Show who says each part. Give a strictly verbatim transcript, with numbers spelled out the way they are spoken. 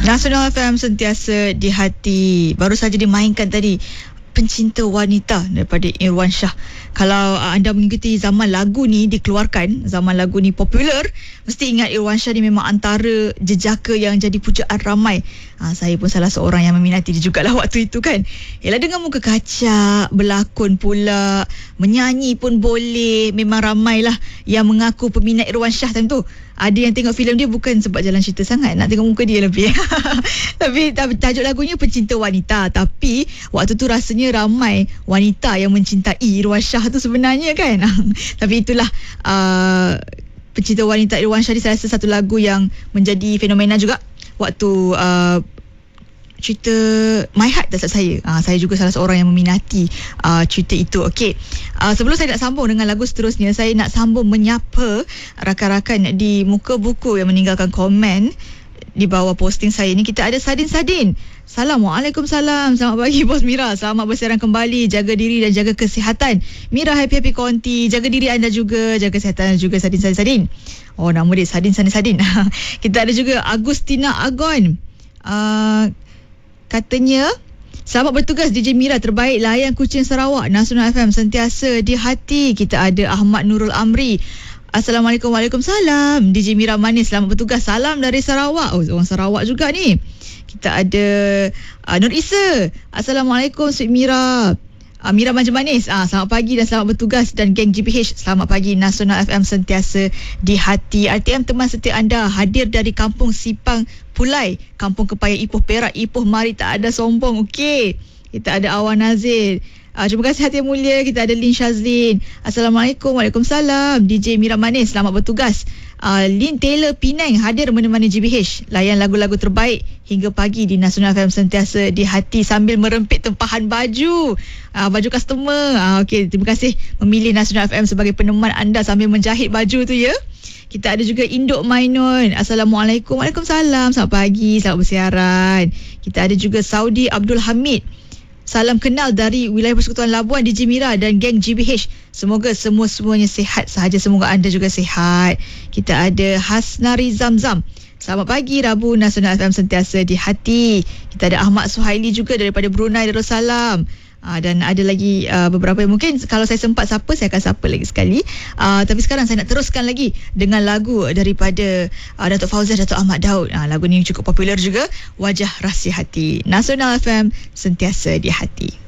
Speaker 1: Nasional F M sentiasa di hati. Baru saja dimainkan tadi Pencinta Wanita daripada Irwansyah. Kalau uh, anda mengikuti zaman lagu ni dikeluarkan, zaman lagu ni popular, mesti ingat Irwansyah ni memang antara jejaka yang jadi pujaan ramai. Uh, saya pun salah seorang yang meminati dia jugalah waktu itu kan. Yalah, dengan muka kacak, berlakon pula, menyanyi pun boleh. Memang ramailah yang mengaku peminat Irwansyah time tu. Ada yang tengok filem dia bukan sebab jalan cerita sangat, nak tengok muka dia lebih. Tapi tajuk lagunya Pencinta Wanita. Tapi waktu tu rasanya ramai wanita yang mencintai Irwansyah tu sebenarnya kan. Tapi itulah uh, Pencinta Wanita Irwansyah ni saya rasa satu lagu yang menjadi fenomena juga waktu uh, cerita My Heart tak salah saya. Uh, saya juga salah seorang yang meminati uh, cerita itu. Okey. Uh, sebelum saya nak sambung dengan lagu seterusnya, saya nak sambung menyapa rakan-rakan di muka buku yang meninggalkan komen di bawah posting saya ni. Kita ada Sadin Sadin. Assalamualaikum, salam. Selamat pagi Bos Mira. Selamat bersiaran kembali. Jaga diri dan jaga kesihatan. Mira happy-happy konti. Jaga diri anda juga. Jaga kesihatan juga Sadin Sadin Sadin. Oh, nama dia Sadin Sadin Sadin. Kita ada juga Agustina Agon. Uh, Katanya, selamat bertugas D J Mira, terbaik layan Kuching Sarawak. Nasional F M sentiasa di hati. Kita ada Ahmad Nurul Amri. Assalamualaikum, waalaikumsalam. D J Mira manis, selamat bertugas. Salam dari Sarawak. Oh, orang Sarawak juga ni. Kita ada uh, Nur Isa. Assalamualaikum Sweet Mira. Uh, Mira Manja Manis, uh, selamat pagi dan selamat bertugas. Dan geng G P H, selamat pagi. Nasional F M sentiasa di hati. R T M teman setia anda hadir dari Kampung Sipang Pulai, Kampung Kepaya Ipoh Perak. Ipoh mari tak ada sombong. Okey. Kita ada Awan Nazir. Uh, terima kasih hati yang mulia. Kita ada Lin Shazlin. Assalamualaikum, waalaikumsalam. D J Mira Manis, selamat bertugas. Uh, Lin Taylor Penang hadir menemani G B H. Layan lagu-lagu terbaik hingga pagi di Nasional F M sentiasa di hati sambil merempit tempahan baju. Uh, baju customer. Uh, Okey, terima kasih memilih Nasional F M sebagai peneman anda sambil menjahit baju tu ya. Kita ada juga Induk Mainun. Assalamualaikum. Waalaikumsalam. Selamat pagi. Selamat bersiaran. Kita ada juga Saudi Abdul Hamid. Salam kenal dari wilayah Persekutuan Labuan D J Mira dan geng G B H. Semoga semua-semuanya sihat sahaja. Semoga anda juga sihat. Kita ada Hasnari Zamzam. Selamat pagi Rabu, Nasional F M sentiasa di hati. Kita ada Ahmad Suhaili juga daripada Brunei Darussalam. Uh, dan ada lagi uh, beberapa yang mungkin kalau saya sempat sapa, saya akan sapa lagi sekali. Uh, tapi sekarang saya nak teruskan lagi dengan lagu daripada uh, Datuk Fauzan, Datuk Ahmad Daud. Uh, lagu ni cukup popular juga, Wajah Rahsia Hati. Nasional F M sentiasa di hati.